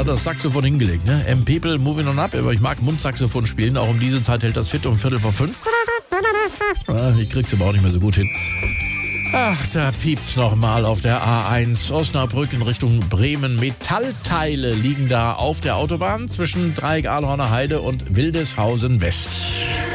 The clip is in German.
hat das Saxophon hingelegt. Ne? People moving on up. Aber ich mag Mundsaxophon spielen. Auch um diese Zeit hält das fit um 4:45. Ich krieg's aber auch nicht mehr so gut hin. Ach, da piept's nochmal auf der A1 Osnabrück in Richtung Bremen. Metallteile liegen da auf der Autobahn zwischen Dreieck Ahlhorner Heide und Wildeshausen West.